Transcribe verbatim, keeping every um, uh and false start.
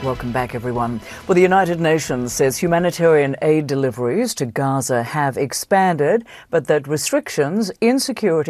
Welcome back, everyone. Well, the United Nations says humanitarian aid deliveries to Gaza have expanded, but that restrictions, insecurity